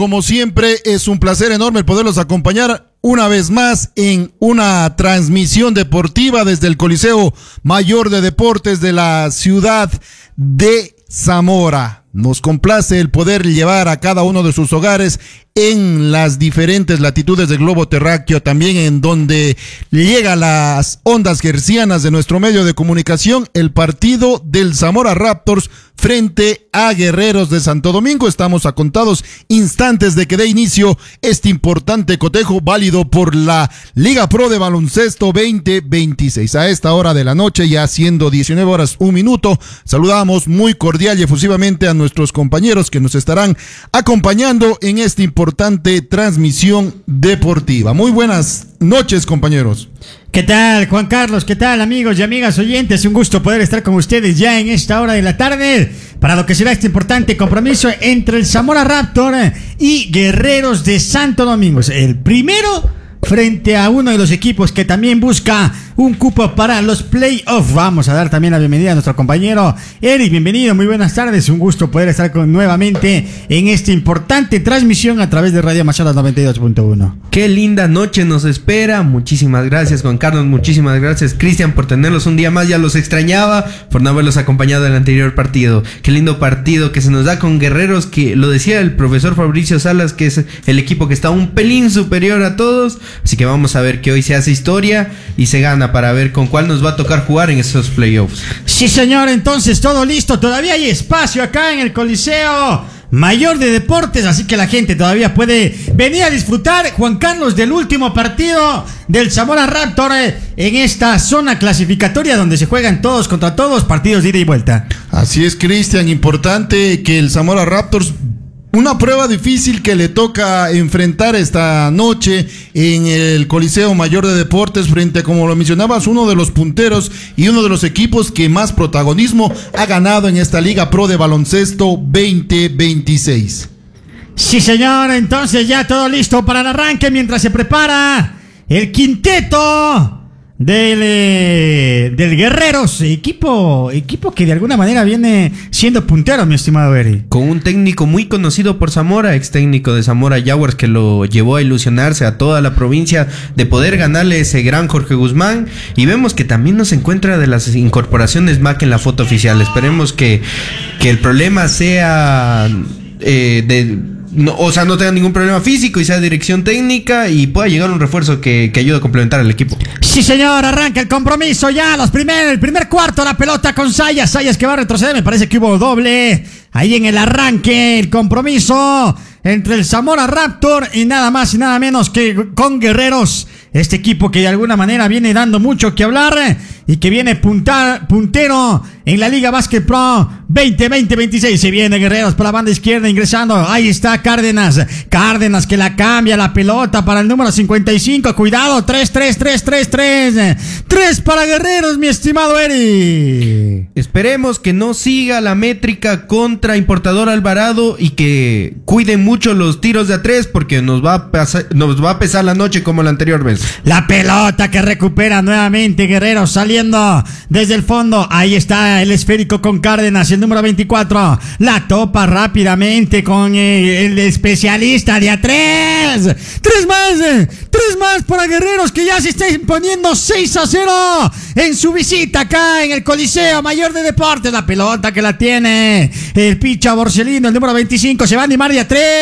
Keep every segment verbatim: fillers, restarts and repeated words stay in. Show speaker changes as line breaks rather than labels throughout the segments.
Como siempre, es un placer enorme poderlos acompañar una vez más en una transmisión deportiva desde el Coliseo Mayor de Deportes de la ciudad de Zamora. Nos complace el poder llevar a cada uno de sus hogares en las diferentes latitudes del globo terráqueo, también en donde llega las ondas hercianas de nuestro medio de comunicación, el partido del Zamora Raptors frente a Guerreros de Santo Domingo. Estamos a contados instantes de que dé inicio este importante cotejo válido por la Liga Pro de Baloncesto veinte veintiséis. A esta hora de la noche, ya siendo diecinueve horas un minuto, saludamos muy cordial y efusivamente a nuestros compañeros que nos estarán acompañando en esta importante transmisión deportiva. Muy buenas noches, compañeros.
¿Qué tal, Juan Carlos? ¿Qué tal, amigos y amigas oyentes? Un gusto poder estar con ustedes ya en esta hora de la tarde para lo que será este importante compromiso entre el Zamora Raptor y Guerreros de Santo Domingo. El primero frente a uno de los equipos que también busca un cupo para los playoffs. Vamos a dar también la bienvenida a nuestro compañero Eric. Bienvenido, muy buenas tardes. Un gusto poder estar con, nuevamente en esta importante transmisión a través de Radio Machadas noventa y dos punto uno.
Qué linda noche nos espera. Muchísimas gracias, Juan Carlos. Muchísimas gracias, Cristian, por tenerlos un día más. Ya los extrañaba por no haberlos acompañado en el anterior partido. Qué lindo partido que se nos da con Guerreros, que lo decía el profesor Fabricio Salas, que es el equipo que está un pelín superior a todos. Así que vamos a ver que hoy se hace historia y se gana para ver con cuál nos va a tocar jugar en esos playoffs.
Sí, señor, entonces todo listo. Todavía hay espacio acá en el Coliseo Mayor de Deportes, así que la gente todavía puede venir a disfrutar, Juan Carlos, del último partido del Zamora Raptor en esta zona clasificatoria donde se juegan todos contra todos, partidos de ida y vuelta.
Así es, Cristian, importante que el Zamora Raptors, una prueba difícil que le toca enfrentar esta noche en el Coliseo Mayor de Deportes frente, como lo mencionabas, uno de los punteros y uno de los equipos que más protagonismo ha ganado en esta Liga Pro de Baloncesto veinte veintiséis.
Sí, señor, entonces ya todo listo para el arranque mientras se prepara el quinteto del, eh, del Guerreros, equipo, equipo que de alguna manera viene siendo puntero, mi estimado Eri.
Con un técnico muy conocido por Zamora, ex técnico de Zamora Jaguars, que lo llevó a ilusionarse a toda la provincia de poder ganarle ese gran Jorge Guzmán. Y vemos que también nos encuentra de las incorporaciones M A C en la foto oficial. Esperemos que, que el problema sea eh, de... No, o sea, no tenga ningún problema físico y sea dirección técnica y pueda llegar un refuerzo que, que ayude a complementar al equipo.
Sí, señor, arranca el compromiso ya, los primer, el primer cuarto, la pelota con Sayas, Sayas que va a retroceder, me parece que hubo doble ahí en el arranque, el compromiso entre el Zamora Raptor y nada más y nada menos que con Guerreros, este equipo que de alguna manera viene dando mucho que hablar y que viene puntar, puntero en la Liga Básquet Pro veinte veintiséis. Se viene Guerreros por la banda izquierda ingresando. Ahí está Cárdenas. Cárdenas que la cambia la pelota para el número cincuenta y cinco. Cuidado, tres, tres, tres, tres, tres. tres para Guerreros, mi estimado Eri.
Esperemos que no siga la métrica contra Importador Alvarado y que cuiden mucho los tiros de a tres porque nos va a pasar, nos va a pesar la noche como la anterior vez.
La pelota que recupera nuevamente Guerreros saliendo desde el fondo. Ahí está el esférico con Cárdenas, el número veinticuatro. La topa rápidamente con eh, el especialista de a tres. Tres más, eh, tres más para Guerreros que ya se está imponiendo seis a cero en su visita acá en el Coliseo Mayor de Deportes. La pelota que la tiene el Picha Borsellino, el número veinticinco. Se va a animar de a tres.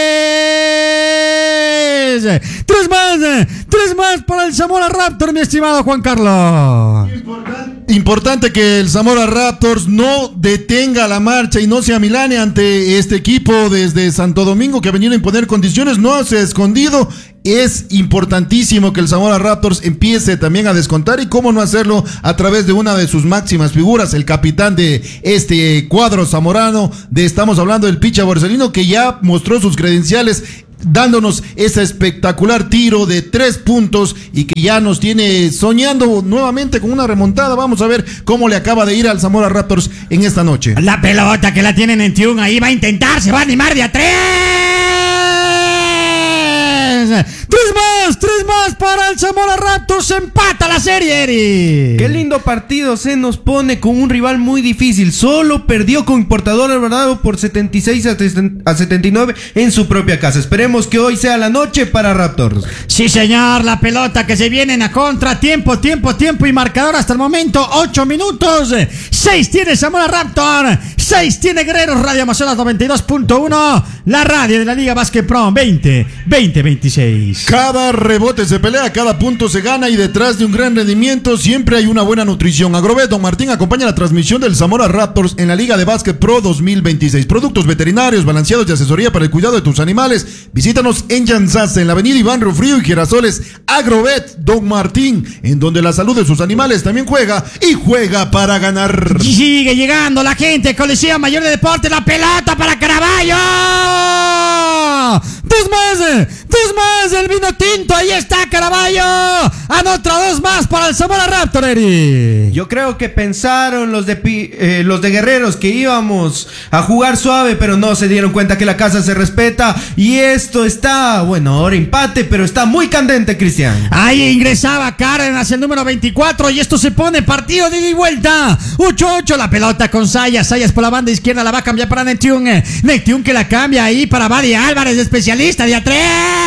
Tres más, eh, tres más para el Zamora Raptor, mi estimado Juan Carlos.
Importante, importante que el Zamora Raptors no detenga la marcha y no se amilane ante este equipo desde Santo Domingo que ha venido a imponer condiciones, no se ha escondido. Es importantísimo que el Zamora Raptors empiece también a descontar y cómo no hacerlo a través de una de sus máximas figuras, el capitán de este cuadro zamorano, de estamos hablando del Picha Borsellino, que ya mostró sus credenciales dándonos ese espectacular tiro de tres puntos y que ya nos tiene soñando nuevamente con una remontada. Vamos a ver cómo le acaba de ir al Zamora Raptors en esta noche.
La pelota que la tienen en Tiun, ahí va a intentar, se va a animar de a tres. Tres más, tres más para el Zamora Raptors. Raptors empata la serie, Eri.
Qué lindo partido se nos pone con un rival muy difícil. Solo perdió con Importador Alvarado por setenta y seis a setenta y nueve en su propia casa. Esperemos que hoy sea la noche para Raptors.
Sí, señor, la pelota que se viene a contra, tiempo, tiempo, tiempo y marcador hasta el momento, ocho minutos, seis tiene Zamora Raptor, seis tiene Guerreros. Radio Amazonas noventa y dos punto uno, la radio de la Liga Básquet Pro veinte veinte veintiséis.
Cada rebote se pelea, cada punto se gana y detrás de un gran rendimiento siempre hay una buena nutrición. Agrovet Don Martín acompaña la transmisión del Zamora Raptors en la Liga de Básquet Pro dos mil veintiséis. Productos veterinarios balanceados y asesoría para el cuidado de tus animales. Visítanos en Yanzas, en la avenida Iván Rufrío y Girasoles. Agrovet Don Martín, en donde la salud de sus animales también juega y juega para ganar.
Y sigue llegando la gente, Coliseo Mayor de Deportes, la pelota para Caraballo. Dos más, dos más, el vino tinto, ahí está Caraballo. Anota dos más para el Zamora Raptor, Eri.
Yo creo que pensaron los de eh, los de Guerreros que íbamos a jugar suave, pero no se dieron cuenta que la casa se respeta y esto está, bueno, ahora empate, pero está muy candente, Cristian.
Ahí ingresaba Cárdenas, el número veinticuatro, y esto se pone partido de ida y vuelta. ocho ocho, la pelota con Sayas, Sayas por la banda izquierda, la va a cambiar para Neptune. Neptune que la cambia ahí para Badi Álvarez, especialista de a tres.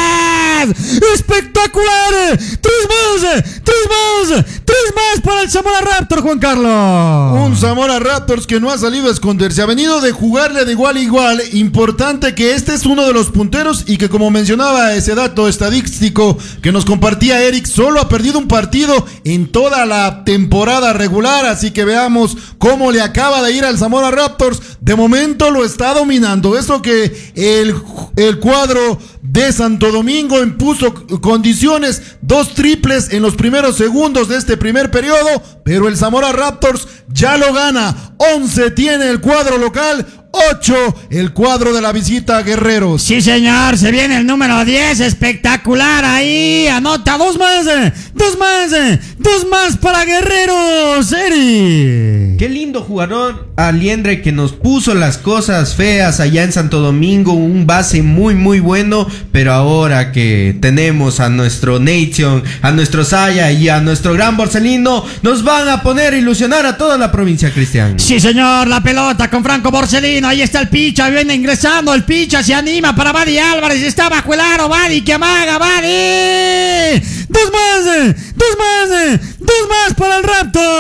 ¡Espectacular! ¡Tres más! ¡Tres más! ¡Tres más para el Zamora Raptor, Juan Carlos!
Un Zamora Raptors que no ha salido a esconderse, ha venido de jugarle de igual a igual. Importante que este es uno de los punteros y que, como mencionaba ese dato estadístico que nos compartía Eric, solo ha perdido un partido en toda la temporada regular. Así que veamos cómo le acaba de ir al Zamora Raptors. De momento lo está dominando. Eso que el, el cuadro de Santo Domingo impuso condiciones, dos triples en los primeros segundos de este primer periodo, pero el Zamora Raptors ya lo gana. once tiene el cuadro local, ocho el cuadro de la visita a Guerreros.
Sí, señor, se viene el número diez, espectacular ahí, anota dos más, dos más, dos más para Guerreros, Eri.
Qué lindo jugador Aliendre que nos puso las cosas feas allá en Santo Domingo, un base muy muy bueno, pero ahora que tenemos a nuestro Nation, a nuestro Saya y a nuestro gran Borselino, nos van a poner a ilusionar a toda la provincia, Cristian.
Sí, señor, la pelota con Franco Borselino, ahí está el Picha, viene ingresando, el Picha se anima para Badi Álvarez, está bajo el aro, Badi que amaga, Badi. Dos más, dos más, dos más para el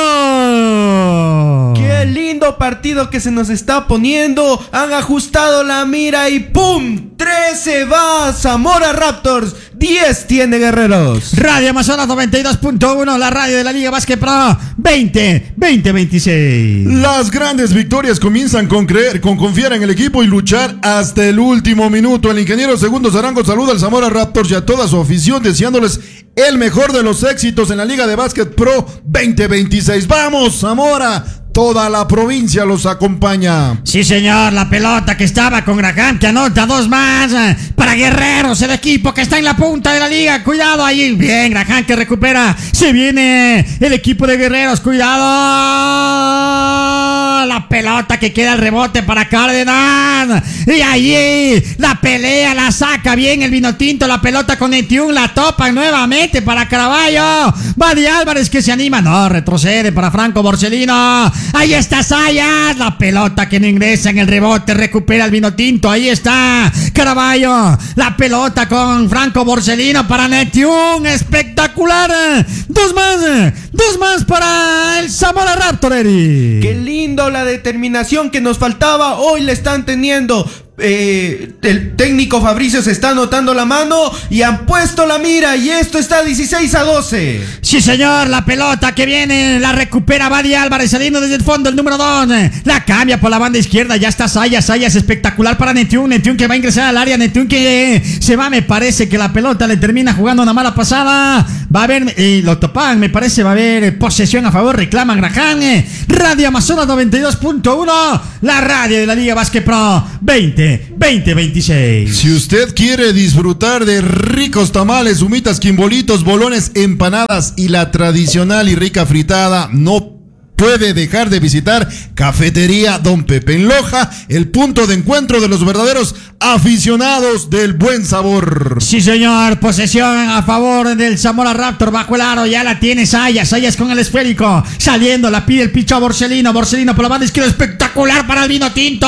Raptor.
Qué lindo partido que se nos está poniendo, han ajustado la mira y ¡pum! trece va Zamora Raptors, diez tiene Guerreros.
Radio Amazonas noventa y dos punto uno, la radio de la Liga Básquet Pro veinte veinte veintiséis.
Las grandes victorias comienzan con creer, con confiar en el equipo y luchar hasta el último minuto. El ingeniero Segundo Zarango saluda al Zamora Raptors y a toda su afición, deseándoles el mejor de los éxitos en la Liga de Básquet Pro veinte veintiséis. ¡Vamos, Zamora! Toda la provincia los acompaña.
Sí, señor, la pelota que estaba con Graham que anota dos más para Guerreros, el equipo que está en la punta de la liga. Cuidado ahí, bien, Graham que recupera. Se viene el equipo de Guerreros, cuidado. La pelota que queda el rebote para Cárdenas. Y allí la pelea, la saca bien el Vinotinto. La pelota con Etiún, la topa nuevamente para Caraballo. Badi Álvarez que se anima. No, retrocede para Franco Borselino. Ahí está Sayas, la pelota que no ingresa en el rebote, recupera el Vinotinto, ahí está Caraballo, la pelota con Franco Borselino para Neptune, espectacular, dos más, dos más para el Zamora Raptor, Eri.
Qué lindo la determinación que nos faltaba, hoy le están teniendo. Eh, el técnico Fabricio se está anotando la mano y han puesto la mira y esto está dieciséis a doce.
Sí, señor, la pelota que viene la recupera Badi Álvarez saliendo desde el fondo, el número dos, la cambia por la banda izquierda, ya está Sayas, Sayas espectacular para Neptune, Neptune que va a ingresar al área, Neptune que se va, me parece que la pelota le termina jugando una mala pasada, va a haber, y eh, lo topan, me parece va a haber posesión a favor, reclaman Graham. Radio Amazonas noventa y dos punto uno, la radio de la Liga Básquet Pro veinte veinte veintiséis.
Si usted quiere disfrutar de ricos tamales, humitas, quimbolitos, bolones, empanadas y la tradicional y rica fritada, no puede dejar de visitar Cafetería Don Pepe en Loja, el punto de encuentro de los verdaderos aficionados del buen sabor.
Sí, señor, posesión a favor del Zamora Raptor bajo el aro, ya la tiene Sayas, Sayas con el esférico, saliendo, la pide el picho a Borselino, Borselino por la banda izquierda, espectacular para el vino tinto.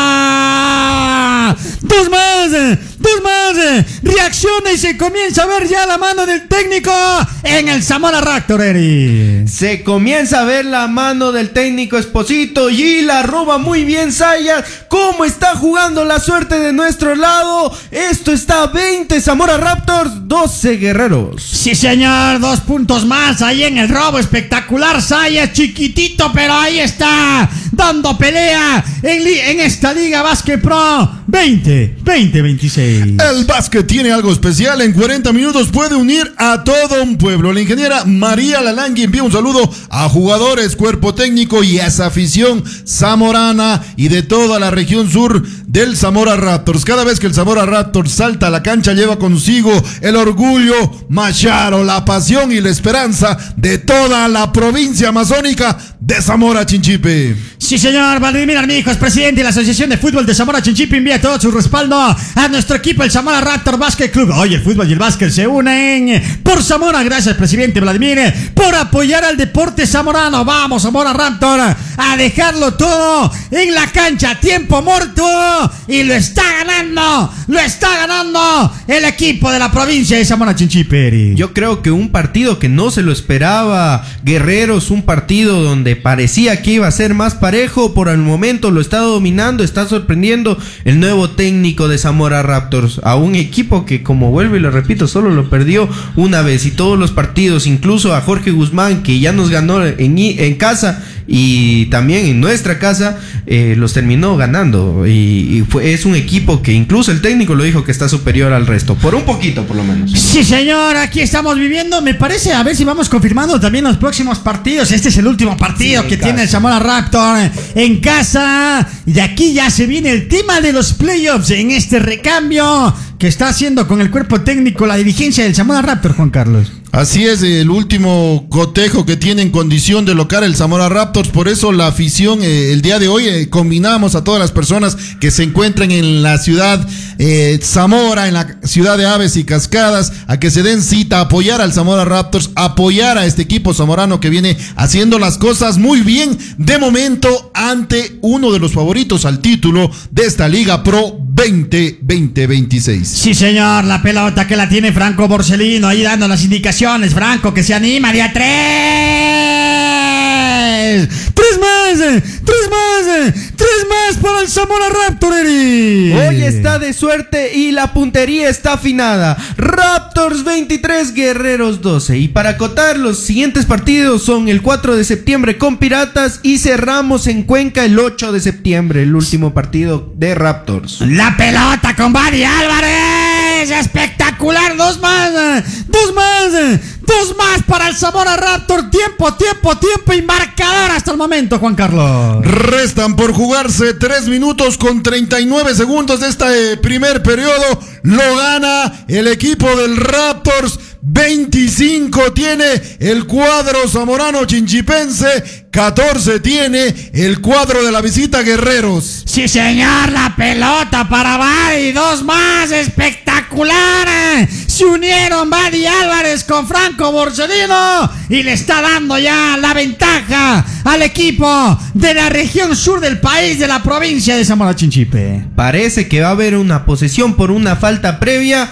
Dos más, dos más, reacciona y se comienza a ver ya la mano del técnico en el Zamora Raptor, Eri.
Se comienza a ver la mano del técnico Esposito y la roba muy bien Sayas. ¿Cómo está jugando la suerte de nuestro lado? Esto está veinte Zamora Raptors, doce Guerreros.
Sí, señor, dos puntos más ahí en el robo, espectacular Sayas, chiquitito, pero ahí está, dando pelea en, en esta Liga Básquet Pro veinte, veinte, veintiséis.
El básquet tiene algo especial, en cuarenta minutos puede unir a todo un pueblo. La ingeniera María Lalangui envía un saludo a jugadores, cuerpo técnico y a esa afición zamorana y de toda la región sur del Zamora Raptors. Cada vez que el Zamora Raptors salta a la cancha lleva consigo el orgullo macharo, la pasión y la esperanza de toda la provincia amazónica de Zamora Chinchipe.
Sí, señor, Vladimir Armijos, presidente de la Asociación de Fútbol de Zamora Chinchipe, envía todo su respaldo a nuestro equipo, el Zamora Raptor Básquet Club. Hoy el fútbol y el básquet se unen por Zamora. Gracias, presidente Vladimir, por apoyar al deporte zamorano. Vamos, Zamora Raptor, a dejarlo todo en la cancha, tiempo muerto, y lo está ganando, lo está ganando el equipo de la provincia de Zamora Chinchipe.
Yo creo que un partido que no se lo esperaba Guerreros, un partido donde parecía que iba a ser más parejo, por el momento lo está dominando, está sorprendiendo el nuevo técnico de Zamora Raptors, a un equipo que, como vuelvo y lo repito, solo lo perdió una vez, y todos los partidos, incluso a Jorge Guzmán, que ya nos ganó en, en casa y también en nuestra casa, eh, los terminó ganando, y, y fue, es un equipo que incluso el técnico lo dijo que está superior al resto, por un poquito por lo menos.
Sí, señor, aquí estamos viviendo, me parece, a ver si vamos confirmando también los próximos partidos. Este es el último partido sí, que tiene el Zamora Raptor en casa, y de aquí ya se viene el tema de los playoffs en este recambio que está haciendo con el cuerpo técnico la dirigencia del Zamora Raptor, Juan Carlos.
Así es, el último cotejo que tiene en condición de local el Zamora Raptors. Por eso la afición, eh, el día de hoy eh, combinamos a todas las personas que se encuentran en la ciudad eh, Zamora, en la ciudad de Aves y Cascadas, a que se den cita, a apoyar al Zamora Raptors, a apoyar a este equipo zamorano que viene haciendo las cosas muy bien de momento ante uno de los favoritos al título de esta Liga Pro veinte, veinte veintiséis.
Sí, señor, la pelota que la tiene Franco Borselino ahí dando las indicaciones. Franco que se anima de a tres. Tres más, tres más, tres más para el Zamora Raptor, Eri.
Hoy está de suerte y la puntería está afinada. Raptors veintitrés, Guerreros doce. Y para acotar, los siguientes partidos son el cuatro de septiembre con Piratas y cerramos en Cuenca el ocho de septiembre, el último partido de Raptors.
La pelota con Badi Álvarez, espectacular, dos más, dos más, dos más para el Zamora Raptor. Tiempo, tiempo, tiempo y marcador hasta el momento, Juan Carlos.
Restan por jugarse tres minutos con treinta y nueve segundos de este primer periodo. Lo gana el equipo del Raptors. veinticinco tiene el cuadro zamorano chinchipense, catorce tiene el cuadro de la visita Guerreros.
Sí, señor, la pelota para Badi, dos más, espectacular. Se unieron Badi Álvarez con Franco Borselino y le está dando ya la ventaja al equipo de la región sur del país, de la provincia de Zamora Chinchipe.
Parece que va a haber una posesión por una falta previa.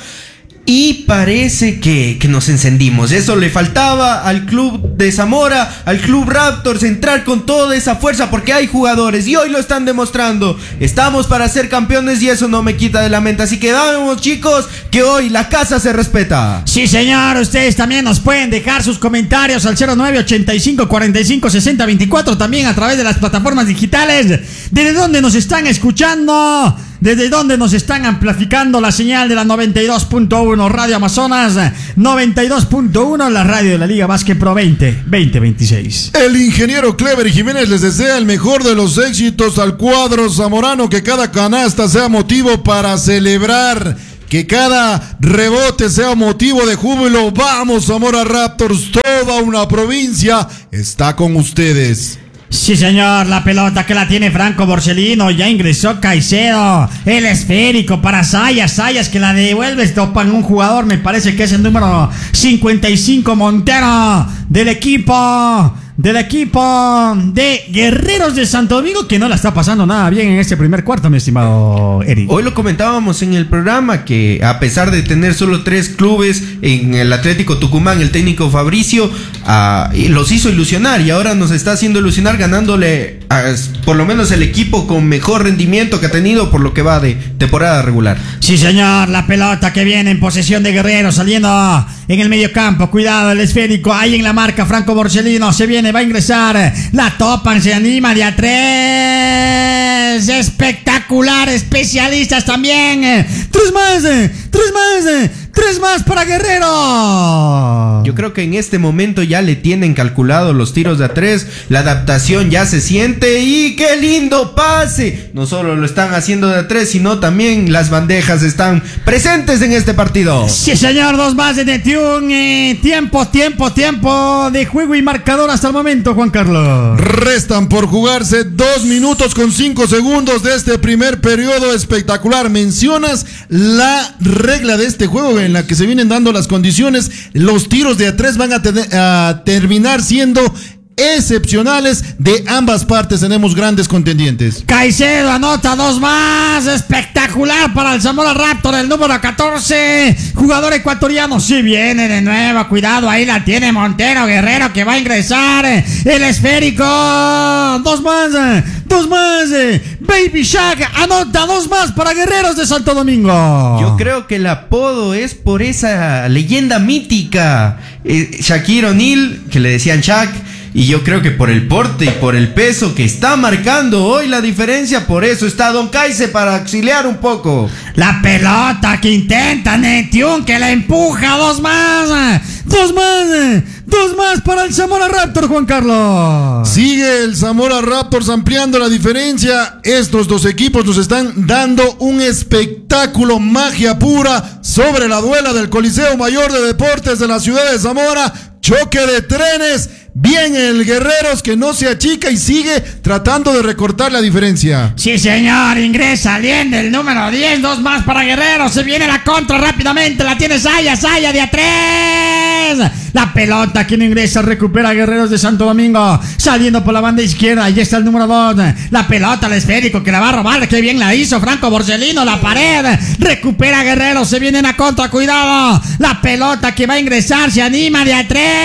Y parece que, que nos encendimos. Eso le faltaba al club de Zamora, al club Raptors, entrar con toda esa fuerza, porque hay jugadores y hoy lo están demostrando. Estamos para ser campeones y eso no me quita de la mente. Así que vamos, chicos, que hoy la casa se respeta.
Sí, señor, ustedes también nos pueden dejar sus comentarios al cero nueve ochenta y cinco cuarenta y cinco sesenta veinticuatro, también a través de las plataformas digitales. ¿Desde dónde nos están escuchando? ¿Desde dónde nos están amplificando la señal de la noventa y dos punto uno Radio Amazonas, noventa y dos punto uno la radio de la Liga Básquet Pro veinte, veinte veintiséis?
El ingeniero Clever Jiménez les desea el mejor de los éxitos al cuadro zamorano, que cada canasta sea motivo para celebrar, que cada rebote sea motivo de júbilo. Vamos, Zamora Raptors, toda una provincia está con ustedes.
Sí, señor, la pelota que la tiene Franco Borsellino, ya ingresó Caicedo, el esférico para Sayas, Sayas que la devuelve, topan un jugador, me parece que es el número cincuenta y cinco, Montero, del equipo, del equipo de Guerreros de Santo Domingo, que no la está pasando nada bien en este primer cuarto, mi estimado Eric.
Hoy lo comentábamos en el programa que a pesar de tener solo tres clubes en el Atlético Tucumán, el técnico Fabricio uh, los hizo ilusionar y ahora nos está haciendo ilusionar ganándole a, por lo menos el equipo con mejor rendimiento que ha tenido por lo que va de temporada regular.
Sí, señor, la pelota que viene en posesión de Guerrero saliendo en el medio campo, cuidado el esférico, ahí en la marca Franco Borsellino, se viene, va a ingresar, la topan, se anima de a tres, espectacular, especialistas también, tres más, tres más, tres más para Guerrero.
Yo creo que en este momento ya le tienen calculado los tiros de a tres, la adaptación ya se siente y qué lindo pase. No solo lo están haciendo de a tres, sino también las bandejas están presentes en este partido.
Sí, señor, dos más de Netiún, eh, tiempo, tiempo, tiempo de juego y marcador hasta el momento, Juan Carlos.
Restan por jugarse dos minutos con cinco segundos de este primer periodo espectacular. Mencionas la regla de este juego en la que se vienen dando las condiciones. Los tiros de a tres van a, tener, a terminar siendo excepcionales. De ambas partes tenemos grandes contendientes.
Caicedo anota dos más, espectacular para el Zamora Raptor, el número catorce, jugador ecuatoriano. Si sí, viene de nuevo, cuidado, ahí la tiene Montero, Guerrero que va a ingresar, el esférico, dos más, dos más, Baby Shaq anota dos más para Guerreros de Santo Domingo.
Yo creo que el apodo es por esa leyenda mítica, eh, Shaquille O'Neal, que le decían Shaq. Y yo creo que por el porte y por el peso que está marcando hoy la diferencia, por eso está Don Caice para auxiliar un poco.
La pelota que intenta Netiún, que la empuja, dos más, dos más, dos más para el Zamora Raptor, Juan Carlos.
Sigue el Zamora Raptors ampliando la diferencia. Estos dos equipos nos están dando un espectáculo, magia pura sobre la duela del Coliseo Mayor de Deportes de la ciudad de Zamora. Choque de trenes, bien el Guerreros que no se achica y sigue tratando de recortar la diferencia.
Sí, señor, ingresa Allende, el número diez, dos más para Guerreros, se viene la contra rápidamente, la tiene Saya, Saya de a tres. La pelota que no ingresa, recupera Guerreros de Santo Domingo, saliendo por la banda izquierda, ahí está el número dos, la pelota al esférico que la va a robar, que bien la hizo Franco Borsellino, la pared, recupera Guerreros, se viene la contra, cuidado, la pelota que va a ingresar, se anima de a tres.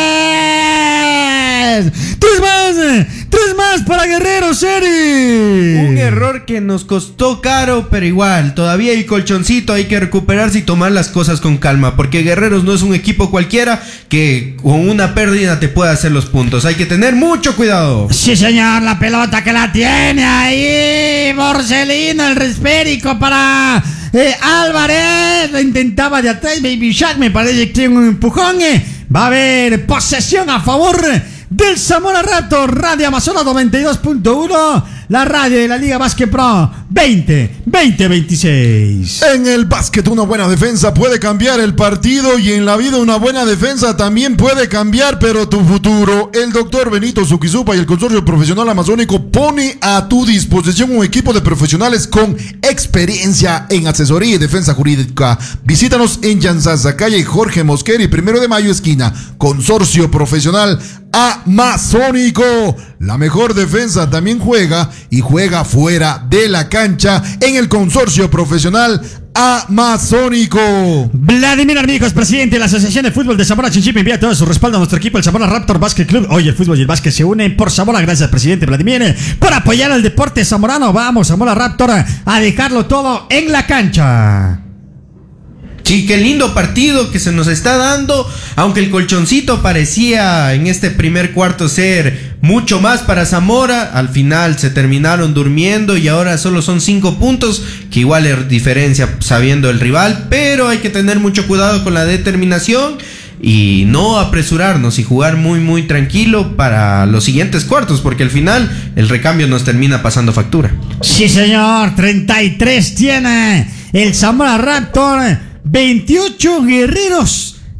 Tres más, tres más para Guerreros, Eri.
Un error que nos costó caro, pero igual, todavía hay colchoncito, hay que recuperarse y tomar las cosas con calma, porque Guerreros no es un equipo cualquiera que con una pérdida te puede hacer los puntos, hay que tener mucho cuidado.
Sí, señor, la pelota que la tiene ahí Borsellino, el esférico para eh, Álvarez, la intentaba de atrás, Baby Shaq, me parece que tiene un empujón, eh. Va a haber posesión a favor del Zamora Raptor, Radio Amazonas noventa y dos punto uno, la radio de la Liga Básquet Pro veinte veinte veintiséis.
En el básquet una buena defensa puede cambiar el partido y en la vida una buena defensa también puede cambiar, pero tu futuro. El doctor Benito Zuquizupa y el Consorcio Profesional Amazónico pone a tu disposición un equipo de profesionales con experiencia en asesoría y defensa jurídica. Visítanos en Yanzasa, calle Jorge Mosqueri, primero de mayo, esquina. Consorcio Profesional Amazónico, la mejor defensa también juega y juega fuera de la cancha en el Consorcio Profesional Amazónico.
Vladimir Armijos, presidente de la Asociación de Fútbol de Zamora Chinchipe, envía todo su respaldo a nuestro equipo, el Zamora Raptor Basket Club. Hoy el fútbol y el básquet se unen por Zamora. Gracias, presidente Vladimir, por apoyar al deporte zamorano. Vamos, Zamora Raptor, a dejarlo todo en la cancha.
Sí, qué lindo partido que se nos está dando, aunque el colchoncito parecía en este primer cuarto ser mucho más para Zamora, al final se terminaron durmiendo y ahora solo son cinco puntos, que igual es diferencia sabiendo el rival, pero hay que tener mucho cuidado con la determinación y no apresurarnos y jugar muy muy tranquilo para los siguientes cuartos, porque al final el recambio nos termina pasando factura.
Sí, señor, treinta y tres tiene el Zamora Raptor, veintiocho Guerreros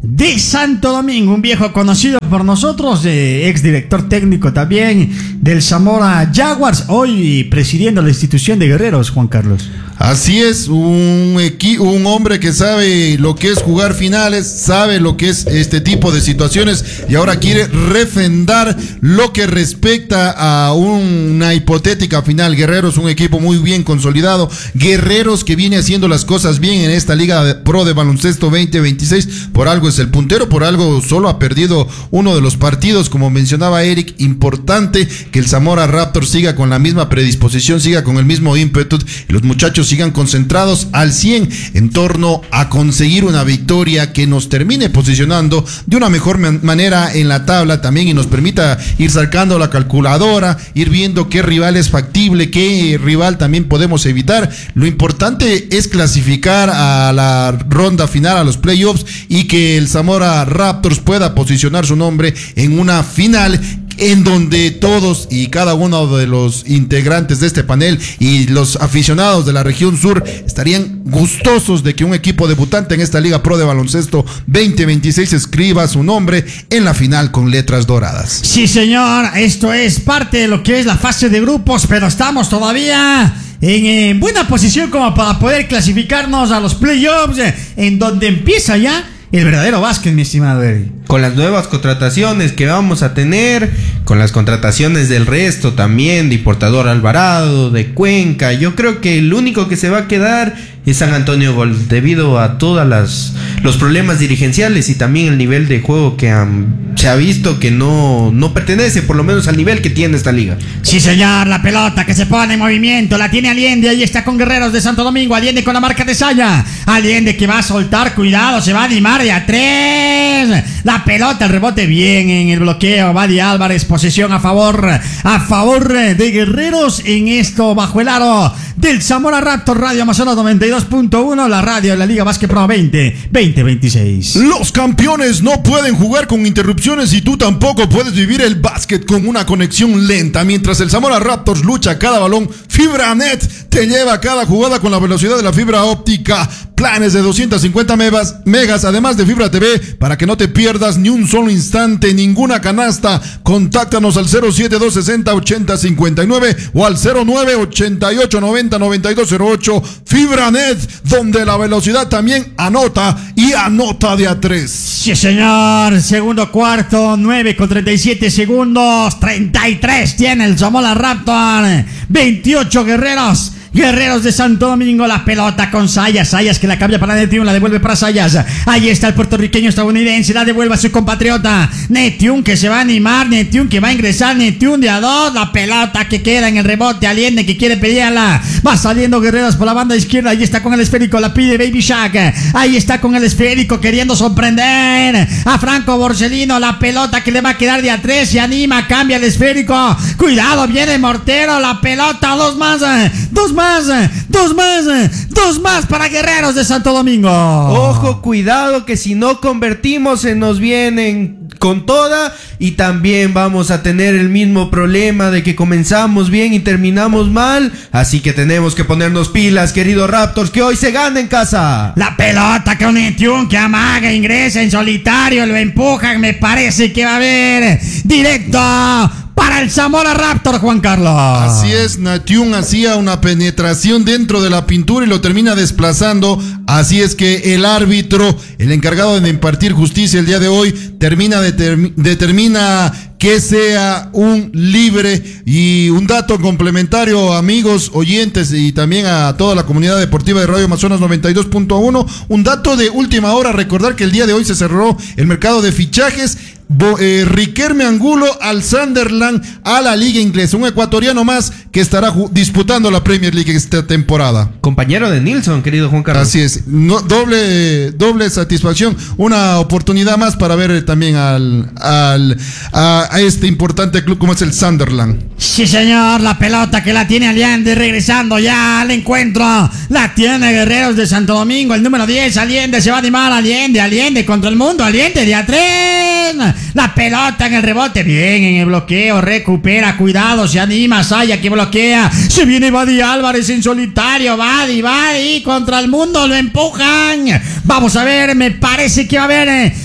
de Santo Domingo, un viejo conocido por nosotros, eh, ex director técnico también del Zamora Jaguars, hoy presidiendo la institución de Guerreros, Juan Carlos.
Así es, un, equi un hombre que sabe lo que es jugar finales, sabe lo que es este tipo de situaciones y ahora quiere refrendar lo que respecta a una hipotética final. Guerreros, un equipo muy bien consolidado, Guerreros que viene haciendo las cosas bien en esta Liga Pro de Baloncesto veinte veintiséis, por algo es el puntero, por algo solo ha perdido uno de los partidos, como mencionaba Eric. Importante que el Zamora Raptors siga con la misma predisposición, siga con el mismo ímpetu y los muchachos sigan concentrados al cien en torno a conseguir una victoria que nos termine posicionando de una mejor man manera en la tabla también y nos permita ir sacando la calculadora, ir viendo qué rival es factible, qué rival también podemos evitar. Lo importante es clasificar a la ronda final, a los playoffs, y que el Zamora Raptors pueda posicionar su nombre en una final en donde todos y cada uno de los integrantes de este panel y los aficionados de la región sur estarían gustosos de que un equipo debutante en esta Liga Pro de Baloncesto veinte veintiséis escriba su nombre en la final con letras doradas.
Sí, señor, esto es parte de lo que es la fase de grupos, pero estamos todavía en, en buena posición como para poder clasificarnos a los playoffs, en donde empieza ya el verdadero básquet, mi estimado Eric.
Con las nuevas contrataciones que vamos a tener, con las contrataciones del resto también, de Importador Alvarado, de Cuenca, yo creo que el único que se va a quedar es San Antonio Gol, debido a todas las los problemas dirigenciales y también el nivel de juego que um, se ha visto que no, no pertenece por lo menos al nivel que tiene esta liga.
Sí, señor, la pelota que se pone en movimiento, la tiene Allende, ahí está con Guerreros de Santo Domingo, Allende con la marca de Saya, Allende que va a soltar, cuidado, se va a animar de a tres, la pelota, el rebote bien en el bloqueo, Badi Álvarez, posesión a favor, a favor de Guerreros en esto bajo el aro del Zamora Raptors, Radio Amazonas noventa y dos punto uno, la radio de la Liga Básquet Pro veinte veintiséis.
Los campeones no pueden jugar con interrupciones y tú tampoco puedes vivir el básquet con una conexión lenta. Mientras el Zamora Raptors lucha cada balón, FibraNet te lleva cada jugada con la velocidad de la fibra óptica. Planes de doscientos cincuenta megas, megas, además de Fibra T V, para que no te pierdas ni un solo instante, ninguna canasta. Contáctanos al cero siete dos sesenta ochenta cincuenta y nueve o al cero nueve ochenta y ocho noventa noventa y dos cero ocho. FibraNet, donde la velocidad también anota y anota de a tres.
Sí, señor. Segundo cuarto, nueve con treinta y siete segundos. treinta y tres tiene el Zamora Raptors. veintiocho Guerreros. Guerreros de Santo Domingo, la pelota con Sayas, Sayas que la cambia para Netium, la devuelve para Sayas, ahí está el puertorriqueño estadounidense, la devuelve a su compatriota, Netium que se va a animar, Netium que va a ingresar, Netium de a dos, la pelota que queda en el rebote, Allende que quiere pelearla, va saliendo Guerreros por la banda izquierda, ahí está con el esférico, la pide Baby Shaq, ahí está con el esférico queriendo sorprender a Franco Borsellino, la pelota que le va a quedar de a tres, se anima, cambia el esférico, cuidado, viene Mortero, la pelota, dos más, dos más, dos más, dos más para Guerreros de Santo Domingo.
Ojo, cuidado que si no convertimos se nos vienen con toda y también vamos a tener el mismo problema de que comenzamos bien y terminamos mal, así que tenemos que ponernos pilas, queridos Raptors, que hoy se gana en casa.
La pelota con Netium que amaga, ingresa en solitario, lo empujan, me parece que va a haber directo para el Zamora Raptors, Juan Carlos.
Así es, Netium hacía una penetración dentro de la pintura y lo termina desplazando. Así es que el árbitro, el encargado de impartir justicia el día de hoy, termina determi determina que sea un libre. Y un dato complementario, amigos oyentes y también a toda la comunidad deportiva de Radio Amazonas noventa y dos punto uno, un dato de última hora, recordar que el día de hoy se cerró el mercado de fichajes. Bo, eh, Riquelme Angulo al Sunderland, a la Liga Inglesa, un ecuatoriano más que estará disputando la Premier League esta temporada.
Compañero de Nilsson, querido Juan Carlos.
Así es, no, doble, doble satisfacción, una oportunidad más para ver también al, al a, a este importante club como es el Sunderland.
Sí, señor, la pelota que la tiene Allende, regresando ya al encuentro, la tiene Guerreros de Santo Domingo, el número diez, Allende se va a animar, Allende, Allende contra el mundo, Allende de a tres. La pelota en el rebote, bien en el bloqueo, recupera, cuidado, se anima, Saya que bloquea, se viene Badi Álvarez en solitario, Badi, Badi contra el mundo, lo empujan, vamos a ver, me parece que va a haber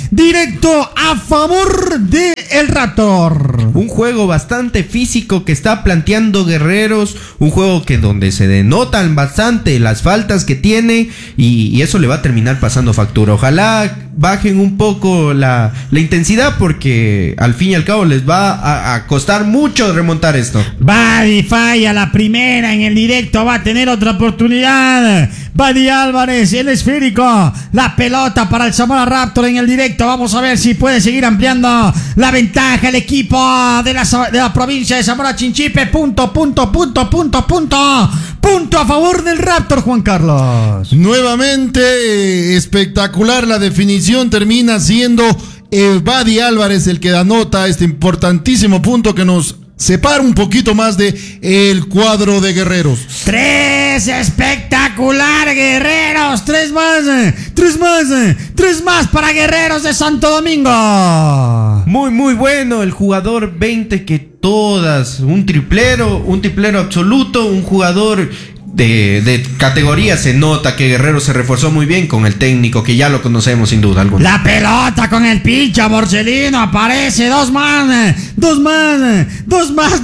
directo a favor de el Raptor.
Un juego bastante físico que está planteando Guerreros, un juego que donde se denotan bastante las faltas que tiene y, y eso le va a terminar pasando factura. Ojalá bajen un poco la, la intensidad porque al fin y al cabo les va a, a costar mucho remontar esto.
Badi falla la primera en el directo, va a tener otra oportunidad. Badi Álvarez, el esférico, la pelota para el Zamora Raptor en el directo. Vamos a ver si puede seguir ampliando la ventaja el equipo de la, de la provincia de Zamora Chinchipe. Punto, punto, punto, punto, punto. Punto a favor del Raptor, Juan Carlos.
Nuevamente eh, espectacular la definición, termina siendo eh, Badi Álvarez el que anota este importantísimo punto que nos separa un poquito más de el cuadro de Guerreros.
Tres, espectacular Guerreros, tres más, tres más, tres más para Guerreros de Santo Domingo.
Muy muy bueno el jugador veinte que todas, un triplero, un triplero absoluto, un jugador de, de categoría. Se nota que Guerrero se reforzó muy bien con el técnico que ya lo conocemos sin duda alguna.
La pelota con el pincha Borselino, aparece dos más, dos más, dos más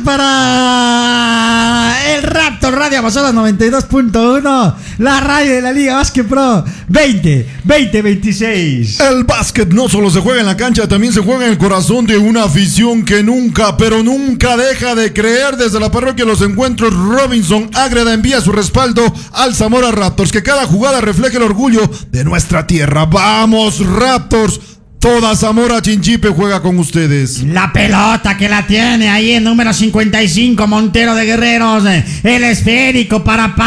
para el Raptor. Radio Amazonas noventa y dos punto uno, la radio de la Liga Básquet Pro veinte, veinte, veintiséis.
El básquet no solo se juega en la cancha, también se juega en el corazón de una afición que nunca, pero nunca deja de creer. Desde la parroquia Los Encuentros, Robinson Ágreda envía su respaldo al Zamora Raptors, que cada jugada refleje el orgullo de nuestra tierra. ¡Vamos, Raptors! Toda Zamora Chinchipe juega con ustedes.
La pelota que la tiene ahí el número cincuenta y cinco, Montero de Guerreros. El esférico para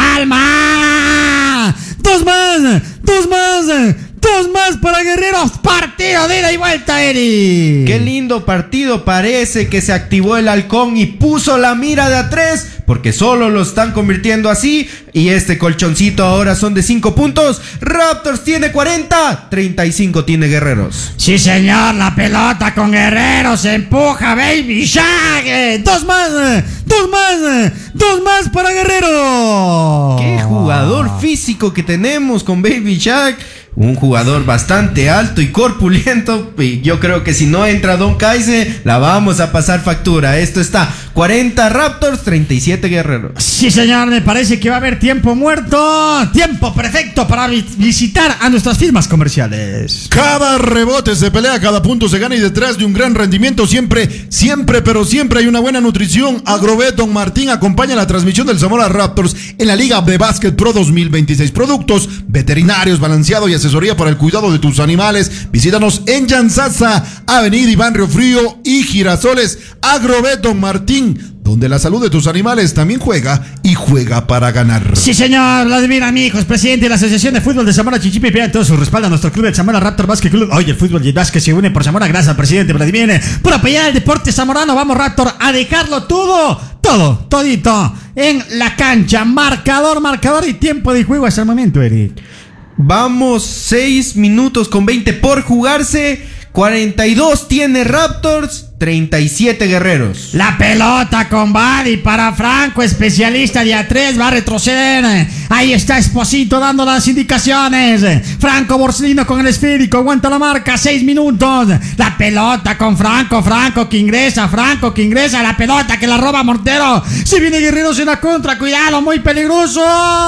Palma. Dos más, dos más, dos más para Guerreros. Partido de ida y vuelta, Eri.
Qué lindo partido, parece que se activó el halcón y puso la mira de a tres, porque solo lo están convirtiendo así. Y este colchoncito ahora son de cinco puntos. Raptors tiene cuarenta, treinta y cinco tiene Guerreros.
Sí, señor, la pelota con Guerreros. Empuja Baby Shaq. Dos más, dos más, dos más para Guerreros.
Qué jugador físico que tenemos con Baby Shaq. Un jugador bastante alto y corpulento. Y yo creo que si no entra Don Kaise, la vamos a pasar factura. Esto está cuarenta Raptors, treinta y siete Guerreros.
Sí, señor, me parece que va a haber tiempo muerto. Tiempo perfecto para vi- visitar a nuestras firmas comerciales.
Cada rebote se pelea, cada punto se gana, y detrás de un gran rendimiento siempre, siempre, pero siempre hay una buena nutrición. Agrovet Don Martín acompaña la transmisión del Zamora Raptors en la Liga de Básquet Pro dos mil veintiséis. Productos veterinarios, balanceado y asesoría para el cuidado de tus animales. Visítanos en Yanzasa, Avenida Iván Riofrío y Girasoles. Agrovet Don Martín, donde la salud de tus animales también juega, y juega para ganar.
Sí, señor, Vladimir Amigos, presidente de la Asociación de Fútbol de Zamora Chinchipe, y pide todo su respaldo a nuestro club, el Zamora Raptor Básquet Club. Hoy el fútbol y el básquet se une por Zamora. Gracias al presidente Vladimir por apoyar el deporte zamorano. Vamos, Raptor, a dejarlo todo, todo, todito en la cancha. Marcador, marcador y tiempo de juego hasta el momento, Eric.
Vamos, seis minutos con veinte por jugarse. cuarenta y dos tiene Raptors, treinta y siete Guerreros.
La pelota con Badi para Franco, especialista de a tres, va a retroceder. Ahí está Esposito dando las indicaciones. Franco Borselino con el esférico, aguanta la marca, seis minutos. La pelota con Franco, Franco que ingresa, Franco que ingresa, la pelota que la roba Montero. Si viene Guerreros en la contra, cuidado, muy peligroso.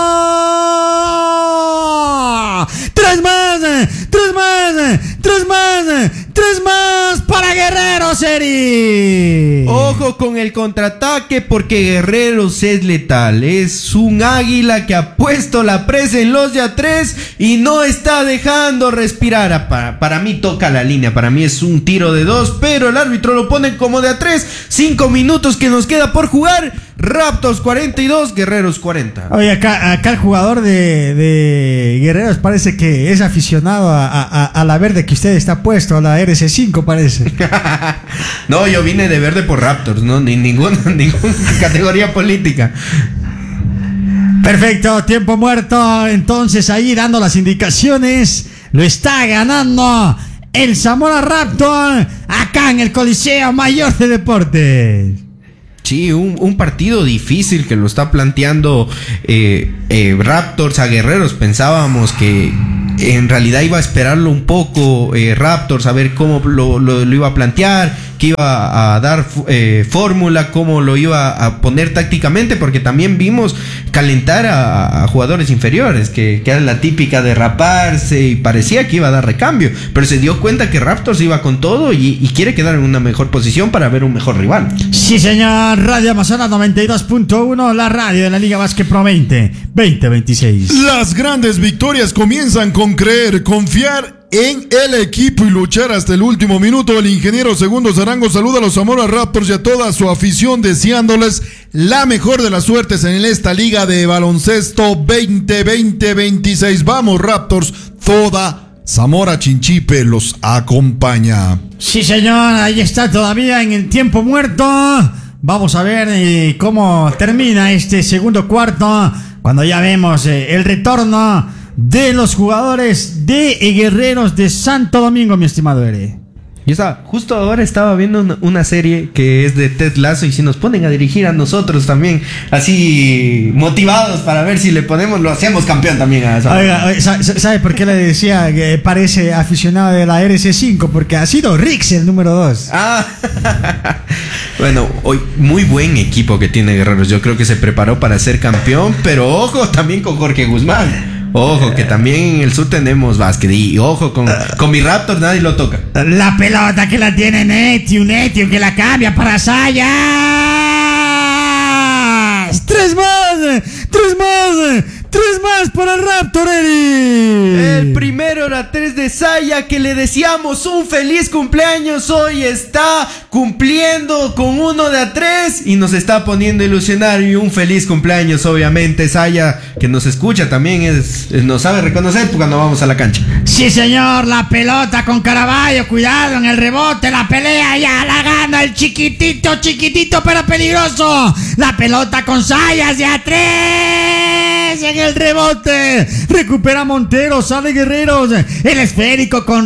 Tres más, tres más, tres más, tres más para Guerreros, Eri.
Ojo con el contraataque, porque Guerreros es letal. Es un águila que ha puesto la presa en los de a tres y no está dejando respirar. Para, para mí toca la línea, para mí es un tiro de dos, pero el árbitro lo pone como de a tres. Cinco minutos que nos queda por jugar. Raptors cuarenta y dos, Guerreros cuarenta.
Oye, acá, acá el jugador de, de Guerreros parece que es aficionado a, a, a la verde que usted está puesto, a la R C cinco parece.
No, yo vine de verde por Raptors, no, ni ninguna, ninguna categoría política.
Perfecto, tiempo muerto. Entonces ahí dando las indicaciones, lo está ganando el Zamora Raptor acá en el Coliseo Mayor de Deportes.
Sí, un, un partido difícil que lo está planteando eh, eh, Raptors a Guerreros. Pensábamos que en realidad iba a esperarlo un poco eh, Raptors, a ver cómo lo, lo, lo iba a plantear, que iba a dar eh, fórmula, cómo lo iba a poner tácticamente, porque también vimos calentar a, a jugadores inferiores, que, que era la típica de raparse y parecía que iba a dar recambio, pero se dio cuenta que Raptors iba con todo y, y quiere quedar en una mejor posición para ver un mejor rival.
Sí, señor. Radio Amazonas noventa y dos punto uno, la radio de la Liga Básquet Pro veinte, veinte veintiséis.
Las grandes victorias comienzan con creer, confiar en el equipo y luchar hasta el último minuto. El ingeniero Segundo Zarango saluda a los Zamora Raptors y a toda su afición, deseándoles la mejor de las suertes en esta liga de baloncesto veinte veinte veintiséis. Vamos Raptors, toda Zamora Chinchipe los acompaña.
Sí, señor, ahí está todavía en el tiempo muerto. Vamos a ver eh, cómo termina este segundo cuarto, cuando ya vemos eh, el retorno de los jugadores de Guerreros de Santo Domingo, mi estimado Eri.
Yo estaba, justo ahora estaba viendo una, una serie que es de Ted Lasso, y si nos ponen a dirigir a nosotros también, así motivados para ver si le ponemos, lo hacemos campeón también a esa.
Oiga, oiga, ¿sabe por qué le decía que parece aficionado de la R C cinco? Porque ha sido Rix el número dos.
Ah, bueno, hoy muy buen equipo que tiene Guerreros. Yo creo que se preparó para ser campeón, pero ojo también con Jorge Guzmán. Ojo, que también en el sur tenemos básquet. Y ojo, con, con mi Raptor nadie lo toca.
La pelota que la tiene Netiu, Netiu que la cambia para Sayas. Tres más, tres más, tres más para el Raptor, Eri.
El primero era tres de Saya, que le decíamos un feliz cumpleaños. Hoy está cumpliendo con uno de a tres y nos está poniendo a ilusionar. Y un feliz cumpleaños, obviamente, Saya, que nos escucha también, es, nos sabe reconocer cuando vamos a la cancha.
Sí, señor, la pelota con Caraballo, cuidado en el rebote, la pelea ya la gana el chiquitito, chiquitito pero peligroso. La pelota con Sayas de a tres en el rebote. Recupera Montero, sale Guerreros. El esférico con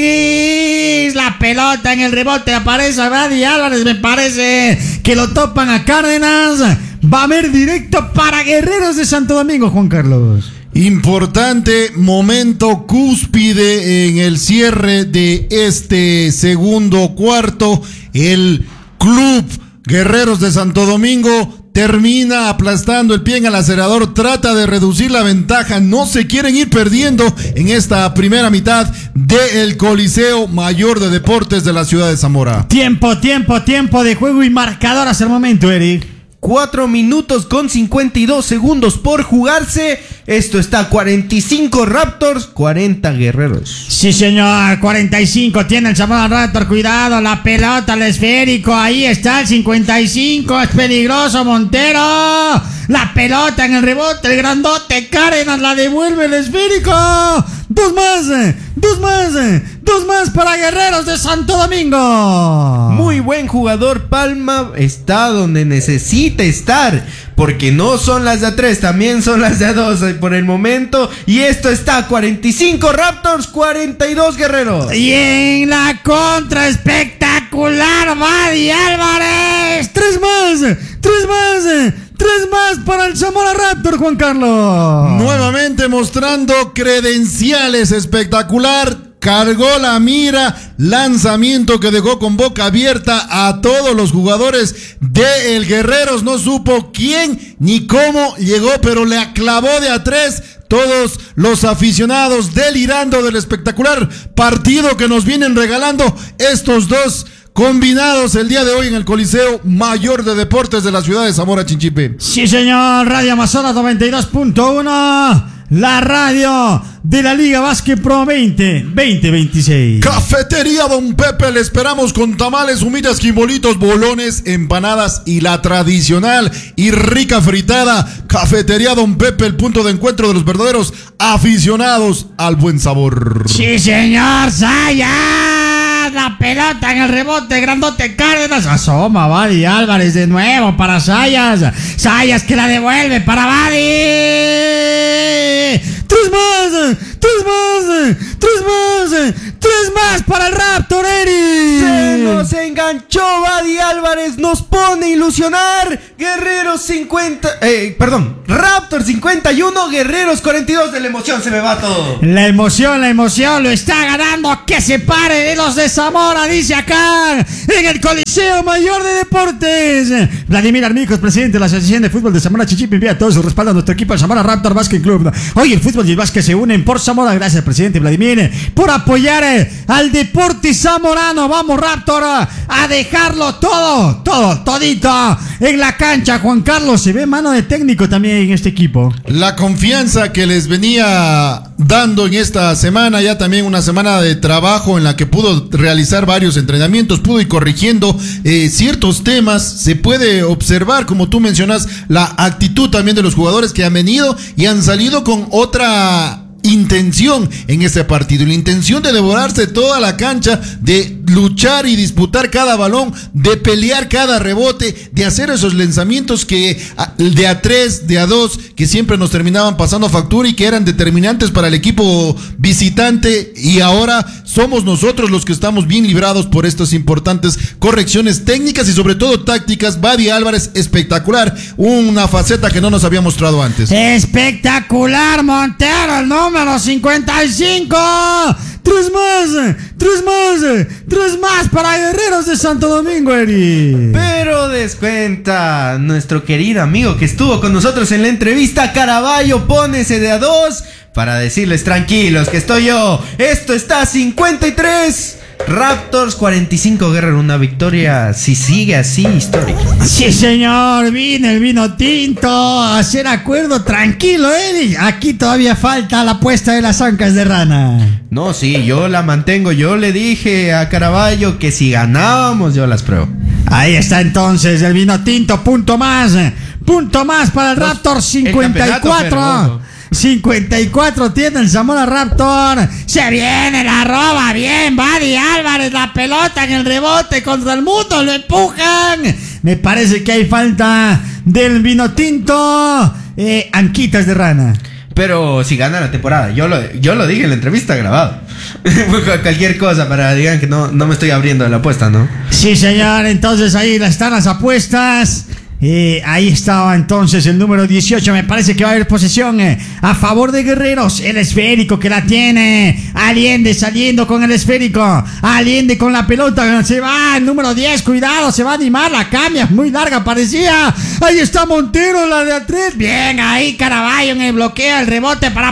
Riggs. La pelota en el rebote, aparece a Brady Álvarez, me parece que lo topan a Cárdenas. Va a haber directo para Guerreros de Santo Domingo, Juan Carlos.
Importante momento cúspide en el cierre de este segundo cuarto. El Club Guerreros de Santo Domingo termina aplastando el pie en el acelerador, trata de reducir la ventaja, no se quieren ir perdiendo en esta primera mitad del Coliseo Mayor de Deportes de la ciudad de Zamora.
Tiempo, tiempo, tiempo de juego y marcador hasta el momento, Eric.
Cuatro minutos con cincuenta y dos segundos por jugarse. Esto está cuarenta y cinco Raptors, cuarenta Guerreros.
Sí, señor, cuarenta y cinco tiene el Zamora Raptor. Cuidado, la pelota, el esférico. Ahí está el cincuenta y cinco. Es peligroso, Montero. La pelota en el rebote, el grandote Cárdenas la devuelve el esférico. Dos más, dos más, dos más para Guerreros de Santo Domingo.
Muy buen jugador, Palma está donde necesita estar, porque no son las de a tres, también son las de a dos por el momento. Y esto está cuarenta y cinco Raptors, cuarenta y dos Guerreros.
Y en la contra espectacular, Brady Álvarez. Tres más, tres más. Tres más para el Zamora Raptor, Juan Carlos.
Nuevamente mostrando credenciales, espectacular. Cargó la mira, lanzamiento que dejó con boca abierta a todos los jugadores de el Guerreros. No supo quién ni cómo llegó, pero le clavó de a tres. Todos los aficionados delirando del espectacular partido que nos vienen regalando estos dos combinados el día de hoy en el Coliseo Mayor de Deportes de la ciudad de Zamora Chinchipe.
Sí, señor, Radio Amazonas noventa y dos punto uno, la radio de la Liga Básquet Pro veinte veinte veintiséis.
Cafetería Don Pepe, le esperamos con tamales, humitas, quimbolitos, bolones, empanadas y la tradicional y rica fritada. Cafetería Don Pepe, el punto de encuentro de los verdaderos aficionados al buen sabor.
Sí, señor, Sayas. La pelota en el rebote, grandote Cárdenas. Asoma Brady Álvarez de nuevo para Sayas. Sayas que la devuelve para Brady. Tres más, tres más, tres más, tres Tres más para el Raptor, Eri.
Se nos enganchó Badi Álvarez, nos pone a ilusionar. Guerreros cincuenta, eh, perdón, Raptor cincuenta y uno, Guerreros cuarenta y dos. De la emoción se me va todo.
La emoción, la emoción lo está ganando. Que se pare de los de Zamora, dice acá en el Coliseo Mayor de Deportes. Vladimir Armijos, presidente de la Asociación de Fútbol de Zamora Chinchipe, envía a todos su respaldo a nuestro equipo de Zamora Raptor Basket Club. Hoy el fútbol y el básquet se unen por Zamora. Gracias, presidente Vladimir, por apoyar al deporte zamorano. Vamos, Raptor, a dejarlo todo, todo, todito en la cancha. Juan Carlos, se ve mano de técnico también en este equipo.
La confianza que les venía dando en esta semana, ya también una semana de trabajo en la que pudo realizar varios entrenamientos, pudo ir corrigiendo eh, ciertos temas. Se puede observar, como tú mencionas, la actitud también de los jugadores que han venido y han salido con otra intención en este partido, la intención de devorarse toda la cancha, de luchar y disputar cada balón, de pelear cada rebote, de hacer esos lanzamientos que de a tres, de a dos, que siempre nos terminaban pasando factura y que eran determinantes para el equipo visitante, y ahora somos nosotros los que estamos bien librados por estas importantes correcciones técnicas y sobre todo tácticas. Badi Álvarez, espectacular, una faceta que no nos había mostrado antes.
Espectacular, Montero, el número cincuenta y cinco. Tres más, tres más, tres más para Guerreros de Santo Domingo, Eri.
Pero descuenta nuestro querido amigo que estuvo con nosotros en la entrevista, Caraballo, pónese de a dos para decirles tranquilos que estoy yo. Esto está cincuenta y tres. Raptors cuarenta y cinco, Guerrero, una victoria, si sigue así, histórica.
Sí, señor, vino el vino tinto a hacer acuerdo, tranquilo, Eddie. Aquí todavía falta la apuesta de las ancas de rana.
No, sí, yo la mantengo. Yo le dije a Caraballo que si ganábamos, yo las pruebo.
Ahí está entonces el vino tinto, punto más, punto más para el Raptor cincuenta y cuatro. cincuenta y cuatro tiene el Zamora Raptor. Se viene la roba. Bien, Badi Álvarez. La pelota en el rebote contra el mundo. Lo empujan. Me parece que hay falta del vino tinto. Eh, anquitas de rana.
Pero si gana la temporada, yo lo, yo lo dije en la entrevista grabado. Cualquier cosa para digan que no, no me estoy abriendo de la apuesta, ¿no?
Sí, señor. Entonces ahí están las apuestas. Eh, ahí estaba entonces el número dieciocho. Me parece que va a haber posesión eh, a favor de Guerreros. El esférico que la tiene Allende saliendo con el esférico. Allende con la pelota. Se va el número diez. Cuidado, se va a animar. La cambia. Muy larga parecía. Ahí está Montero, la de a tres. Bien, ahí Caraballo en el bloqueo. El rebote para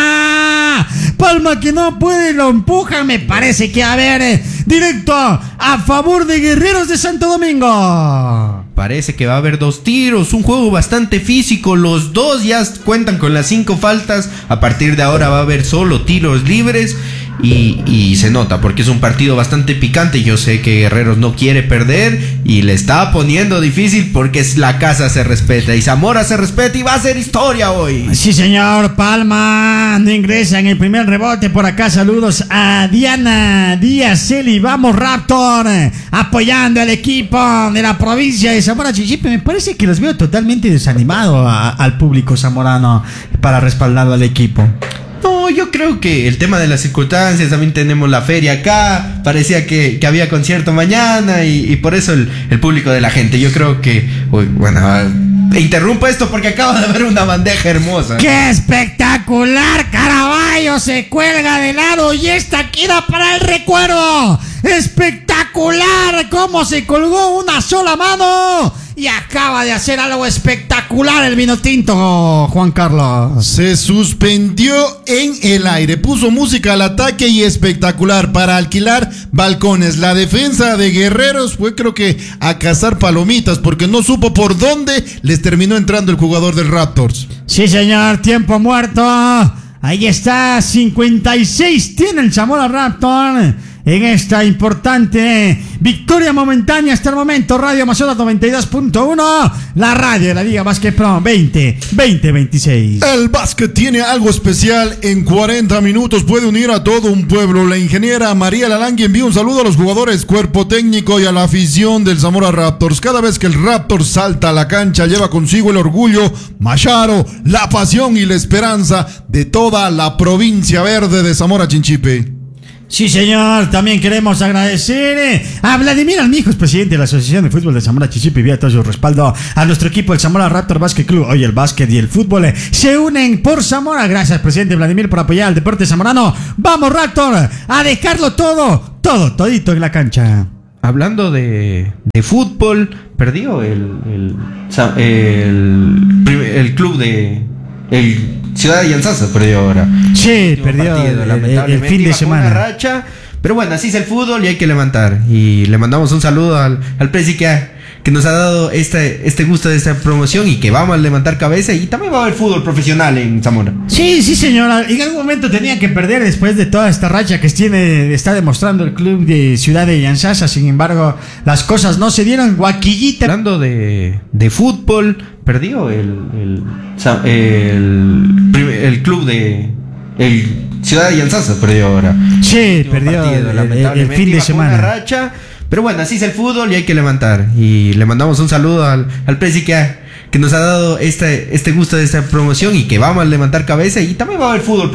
Palma. Palma que no puede, lo empujan. Me parece que va a haber eh, directo a favor de Guerreros de Santo Domingo.
Parece que va a haber dos tiros, un juego bastante físico. Los dos ya cuentan con las cinco faltas. A partir de ahora va a haber solo tiros libres. Y, y se nota porque es un partido bastante picante. Yo sé que Guerreros no quiere perder y le está poniendo difícil porque es la casa se respeta y Zamora se respeta y va a ser historia hoy.
Sí, señor. Palma no ingresa en el primer rebote. Por acá saludos a Diana Díaz Eli. Vamos, Raptor, apoyando al equipo de la provincia de Zamora Chinchipe. Me parece que los veo totalmente desanimado a, al público zamorano para respaldarlo al equipo.
No, yo creo que el tema de las circunstancias, también tenemos la feria acá, parecía que, que había concierto mañana y, y por eso el, el público de la gente, yo creo que, uy, bueno, interrumpo esto porque acabo de ver una bandeja hermosa.
¡Qué espectacular! Caraballo se cuelga de lado y esta queda para el recuerdo. ¡Espectacular! ¡Cómo se colgó una sola mano! Y acaba de hacer algo espectacular el vino tinto, Juan Carlos.
Se suspendió en el aire, puso música al ataque y espectacular para alquilar balcones. La defensa de Guerreros fue, creo que, a cazar palomitas porque no supo por dónde les terminó entrando el jugador del Raptors.
Sí, señor, tiempo muerto. Ahí está, cincuenta y seis tiene el Zamora Raptor en esta importante victoria momentánea hasta el momento. Radio Amazonas noventa y dos punto uno, la radio de la Liga Básquet Pro veinte veintiséis.
El básquet tiene algo especial. En cuarenta minutos puede unir a todo un pueblo. La ingeniera María Lalangui envía un saludo a los jugadores, cuerpo técnico y a la afición del Zamora Raptors. Cada vez que el Raptor salta a la cancha lleva consigo el orgullo, Macharo, la pasión y la esperanza de toda la provincia verde de Zamora Chinchipe.
Sí, señor. También queremos agradecer eh, a Vladimir Almijos, presidente de la Asociación de Fútbol de Zamora Chichipe, y vía todo su respaldo a nuestro equipo, el Zamora Raptor Basket Club. Hoy el básquet y el fútbol eh, se unen por Zamora. Gracias, presidente Vladimir, por apoyar al deporte zamorano. Vamos, Raptor, a dejarlo todo, todo, todito en la cancha.
Hablando de, de fútbol, perdió el, el, el, el club de... El Ciudad de Yanzasa perdió ahora.
Sí, perdió
partido,
el,
lamentablemente,
el fin de
iba con
semana.
una racha, pero bueno, así es el fútbol y hay que levantar. Y le mandamos un saludo al, al Presi que, ha- que nos ha dado este, este gusto de esta promoción y que vamos a levantar cabeza. Y también va a haber fútbol profesional en Zamora.
Sí, sí, señora. En algún momento tenía que perder después de toda esta racha que tiene, está demostrando el club de Ciudad de Yanzasa. Sin embargo, las cosas no se dieron. Guaquillita.
Hablando de, de fútbol, perdió el, el, el, el club de... El Ciudad de Yanzasa perdió ahora.
Sí,
Último
perdió
partido,
el, el-
lamentablemente,
el fin de
iba con una
semana.
racha, pero bueno, así es el fútbol y hay que levantar. Y le mandamos un saludo al, al Presi que, ha- que nos ha dado este, este gusto de esta promoción y que vamos a levantar cabeza. Y también va a haber fútbol